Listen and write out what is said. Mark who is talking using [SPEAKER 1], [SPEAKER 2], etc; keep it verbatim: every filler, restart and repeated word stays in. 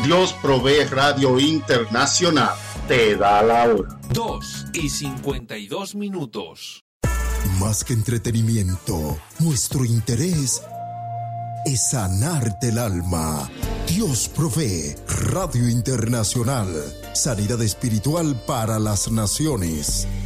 [SPEAKER 1] Dios Provee Radio Internacional te da la hora.
[SPEAKER 2] Dos y cincuenta y dos minutos.
[SPEAKER 3] Más que entretenimiento, nuestro interés es sanarte el alma. Dios Provee Radio Internacional. Sanidad espiritual para las naciones.